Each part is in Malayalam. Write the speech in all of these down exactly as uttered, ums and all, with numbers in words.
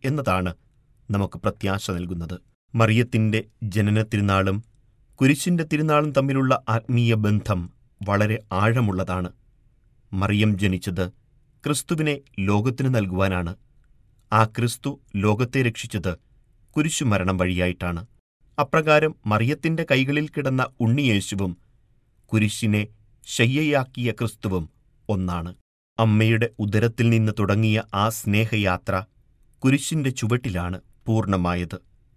എന്നതാണ് നമുക്ക് പ്രത്യാശ നൽകുന്നത്. മറിയത്തിന്റെ ജനന തിരുനാളും കുരിശിന്റെ തിരുനാളും തമ്മിലുള്ള ആത്മീയ ബന്ധം വളരെ ആഴമുള്ളതാണ്. മറിയം ജനിച്ചത് ക്രിസ്തുവിനെ ലോകത്തിന് നൽകുവാനാണ്. ആ ക്രിസ്തു ലോകത്തെ രക്ഷിച്ചത് കുരിശുമരണം വഴിയായിട്ടാണ്. അപ്രകാരം മറിയത്തിന്റെ കൈകളിൽ കിടന്ന ഉണ്ണിയേശുവും കുരിശിനെ ശയ്യയാക്കിയ ക്രിസ്തുവും ഒന്നാണ്. അമ്മയുടെ ഉദരത്തിൽ നിന്ന് തുടങ്ങിയ ആ സ്നേഹയാത്ര കുരിശിന്റെ ചുവട്ടിലാണ് പൂർണ്ണമായത്.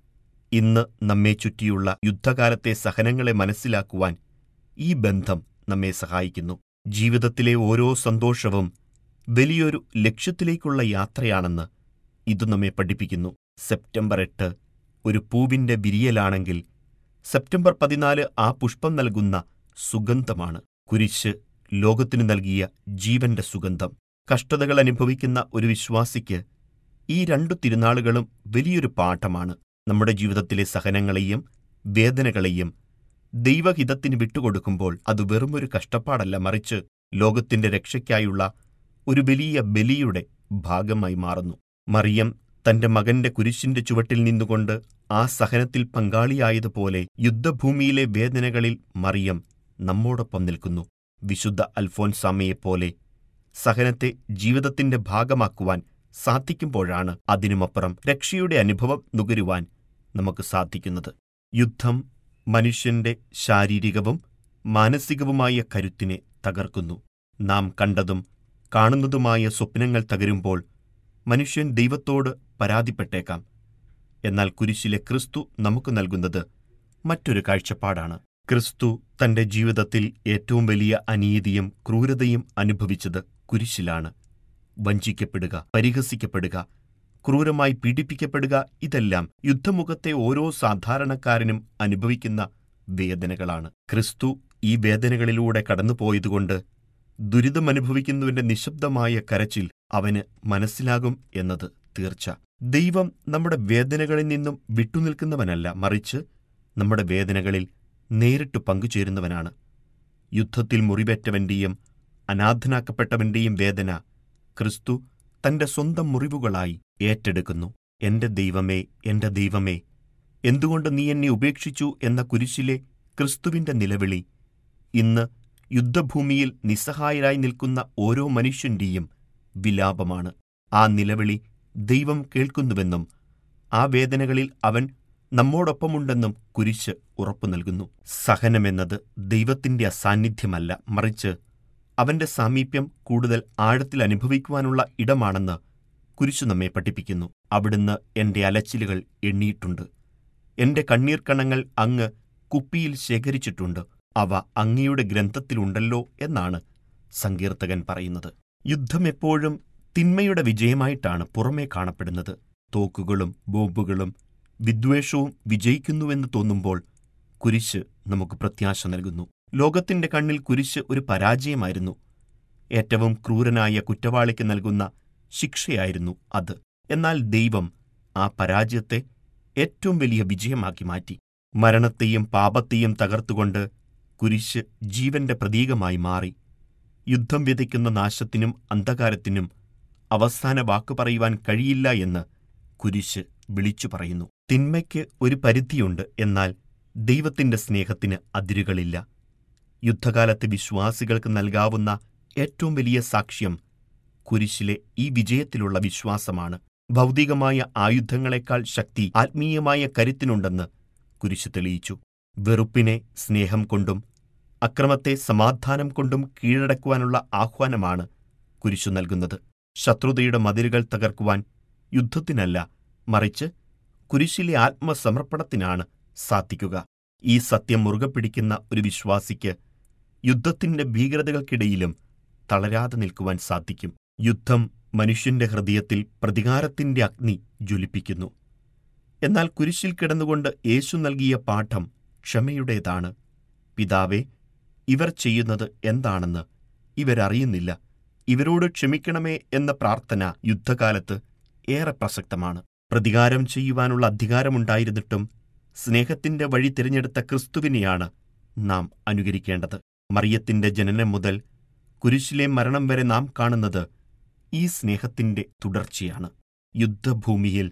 ഇന്ന് നമ്മെ ചുറ്റിയുള്ള യുദ്ധകാലത്തെ സഹനങ്ങളെ മനസ്സിലാക്കുവാൻ ഈ ബന്ധം നമ്മെ സഹായിക്കുന്നു. ജീവിതത്തിലെ ഓരോ സന്തോഷവും വലിയൊരു ലക്ഷ്യത്തിലേക്കുള്ള യാത്രയാണെന്ന് ഇത് നമ്മെ പഠിപ്പിക്കുന്നു. സെപ്റ്റംബർ എട്ട് ഒരു പൂവിന്റെ വിരിയലാണെങ്കിൽ സെപ്റ്റംബർ പതിനാല് ആ പുഷ്പം നൽകുന്ന സുഗന്ധമാണ്. കുരിശ് ലോകത്തിനു നൽകിയ ജീവന്റെ സുഗന്ധം. കഷ്ടതകൾ അനുഭവിക്കുന്ന ഒരു വിശ്വാസിക്ക് ഈ രണ്ടു തിരുനാളുകളും വലിയൊരു പാഠമാണ്. നമ്മുടെ ജീവിതത്തിലെ സഹനങ്ങളെയും വേദനകളെയും ദൈവഹിതത്തിന് വിട്ടുകൊടുക്കുമ്പോൾ അത് വെറുമൊരു കഷ്ടപ്പാടല്ല, മറിച്ച് ലോകത്തിന്റെ രക്ഷയ്ക്കായുള്ള ഒരു വലിയ ബലിയുടെ ഭാഗമായി മാറുന്നു. മറിയം തന്റെ മകന്റെ കുരിശിന്റെ ചുവട്ടിൽ നിന്നുകൊണ്ട് ആ സഹനത്തിൽ പങ്കാളിയായതുപോലെ യുദ്ധഭൂമിയിലെ വേദനകളിൽ മറിയം നമ്മോടൊപ്പം നിൽക്കുന്നു. വിശുദ്ധ അൽഫോൻസാമയെപ്പോലെ സഹനത്തെ ജീവിതത്തിന്റെ ഭാഗമാക്കുവാൻ സാധിക്കുമ്പോഴാണ് അതിനുമപ്പുറം രക്ഷയുടെ അനുഭവം നുകരുവാൻ നമുക്ക് സാധിക്കുന്നത്. യുദ്ധം മനുഷ്യന്റെ ശാരീരികവും മാനസികവുമായ കരുത്തിനെ തകർക്കുന്നു. നാം കണ്ടതും കാണുന്നതുമായ സ്വപ്നങ്ങൾ തകരുമ്പോൾ മനുഷ്യൻ ദൈവത്തോട് പരാതിപ്പെട്ടേക്കാം. എന്നാൽ കുരിശിലെ ക്രിസ്തു നമുക്ക് നൽകുന്നത് മറ്റൊരു കാഴ്ചപ്പാടാണ്. ക്രിസ്തു തന്റെ ജീവിതത്തിൽ ഏറ്റവും വലിയ അനീതിയും ക്രൂരതയും അനുഭവിച്ചത് കുരിശിലാണ്. വഞ്ചിക്കപ്പെടുക, പരിഹസിക്കപ്പെടുക, ക്രൂരമായി പീഡിപ്പിക്കപ്പെടുക, ഇതെല്ലാം യുദ്ധമുഖത്തെ ഓരോ സാധാരണക്കാരനും അനുഭവിക്കുന്ന വേദനകളാണ്. ക്രിസ്തു ഈ വേദനകളിലൂടെ കടന്നുപോയതുകൊണ്ട് ദുരിതമനുഭവിക്കുന്നവന്റെ നിശബ്ദമായ കരച്ചിൽ അവന് മനസ്സിലാകും എന്നത് തീർച്ച. ദൈവം നമ്മുടെ വേദനകളിൽ നിന്നും വിട്ടുനിൽക്കുന്നവനല്ല, മറിച്ച് നമ്മുടെ വേദനകളിൽ നേരിട്ട് പങ്കുചേരുന്നവനാണ്. യുദ്ധത്തിൽ മുറിവേറ്റവന്റെയും അനാഥനാക്കപ്പെട്ടവന്റെയും വേദന ക്രിസ്തു തന്റെ സ്വന്തം മുറിവുകളായി ഏറ്റെടുക്കുന്നു. എന്റെ ദൈവമേ, എന്റെ ദൈവമേ, എന്തുകൊണ്ട് നീ എന്നെ ഉപേക്ഷിച്ചു എന്ന കുരിശിലെ ക്രിസ്തുവിന്റെ നിലവിളി ഇന്ന് യുദ്ധഭൂമിയിൽ നിസ്സഹായരായി നിൽക്കുന്ന ഓരോ മനുഷ്യന്റെയും വിലാപമാണ്. ആ നിലവിളി ദൈവം കേൾക്കുന്നുവെന്നും ആ വേദനകളിൽ അവൻ നമ്മോടൊപ്പമുണ്ടെന്നും കുരിശ് ഉറപ്പു നൽകുന്നു. സഹനമെന്നത് ദൈവത്തിന്റെ അസാന്നിധ്യമല്ല, മറിച്ച് അവന്റെ സാമീപ്യം കൂടുതൽ ആഴത്തിൽ അനുഭവിക്കുവാനുള്ള ഇടമാണെന്ന് കുരിശ് നമ്മെ പഠിപ്പിക്കുന്നു. അവിടുന്ന് എന്റെ അലച്ചിലുകൾ എണ്ണിയിട്ടുണ്ട്. എന്റെ കണ്ണീർക്കണങ്ങൾ അങ്ങ് കുപ്പിയിൽ ശേഖരിച്ചിട്ടുണ്ട്. അവ അങ്ങയുടെ ഗ്രന്ഥത്തിലുണ്ടല്ലോ എന്നാണ് സങ്കീർത്തകൻ പറയുന്നത്. യുദ്ധം എപ്പോഴും തിന്മയുടെ വിജയമായിട്ടാണ് പുറമേ കാണപ്പെടുന്നത്. തോക്കുകളും ബോംബുകളും വിദ്വേഷവും വിജയിക്കുന്നുവെന്ന് തോന്നുമ്പോൾ കുരിശ് നമുക്ക് പ്രത്യാശ നൽകുന്നു. ലോകത്തിന്റെ കണ്ണിൽ കുരിശ് ഒരു പരാജയമായിരുന്നു. ഏറ്റവും ക്രൂരനായ കുറ്റവാളിക്ക് നൽകുന്ന ശിക്ഷയായിരുന്നു അത്. എന്നാൽ ദൈവം ആ പരാജയത്തെ ഏറ്റവും വലിയ വിജയമാക്കി മാറ്റി. മരണത്തെയും പാപത്തെയും തകർത്തുകൊണ്ട് കുരിശ് ജീവന്റെ പ്രതീകമായി മാറി. യുദ്ധം വിതയ്ക്കുന്ന നാശത്തിനും അന്ധകാരത്തിനും അവസാന വാക്കു പറയുവാൻ കഴിയില്ല എന്ന് കുരിശ് വിളിച്ചു പറയുന്നു. തിന്മയ്ക്ക് ഒരു പരിധിയുണ്ട്, എന്നാൽ ദൈവത്തിന്റെ സ്നേഹത്തിന് അതിരുകളില്ല. യുദ്ധകാലത്ത് വിശ്വാസികൾക്ക് നൽകാവുന്ന ഏറ്റവും വലിയ സാക്ഷ്യം കുരിശിലെ ഈ വിജയത്തിലുള്ള വിശ്വാസമാണ്. ഭൗതികമായ ആയുധങ്ങളെക്കാൾ ശക്തി ആത്മീയമായ കരുത്തിനുണ്ടെന്ന് കുരിശ് തെളിയിച്ചു. വെറുപ്പിനെ സ്നേഹം കൊണ്ടും അക്രമത്തെ സമാധാനം കൊണ്ടും കീഴടക്കുവാനുള്ള ആഹ്വാനമാണ് കുരിശു നൽകുന്നത്. ശത്രുതയുടെ മതിലുകൾ തകർക്കുവാൻ യുദ്ധത്തിനല്ല, മറിച്ച് കുരിശിലെ ആത്മസമർപ്പണത്തിനാണ് സാധിക്കുക. ഈ സത്യം മുറുകെ പിടിക്കുന്ന ഒരു വിശ്വാസിക്ക് യുദ്ധത്തിന്റെ ഭീകരതകൾക്കിടയിലും തളരാതെ നിൽക്കുവാൻ സാധിക്കും. യുദ്ധം മനുഷ്യന്റെ ഹൃദയത്തിൽ പ്രതികാരത്തിന്റെ അഗ്നി ജ്വലിപ്പിക്കുന്നു. എന്നാൽ കുരിശിൽ കിടന്നുകൊണ്ട് യേശു നൽകിയ പാഠം ക്ഷമയുടേതാണ്. പിതാവേ, ഇവർ ചെയ്യുന്നത് എന്താണെന്ന് ഇവരറിയുന്നില്ല, ഇവരോട് ക്ഷമിക്കണമേ എന്ന പ്രാർത്ഥന യുദ്ധകാലത്ത് ഏറെ പ്രസക്തമാണ്. പ്രതികാരം ചെയ്യുവാനുള്ള അധികാരമുണ്ടായിരുന്നിട്ടും സ്നേഹത്തിന്റെ വഴി തിരഞ്ഞെടുത്ത ക്രിസ്തുവിനെയാണ് നാം അനുകരിക്കേണ്ടത്. മറിയത്തിന്റെ ജനനം മുതൽ കുരിശിലെ മരണം വരെ നാം കാണുന്നത് ഈ സ്നേഹത്തിന്റെ തുടർച്ചയാണ്. യുദ്ധഭൂമിയിൽ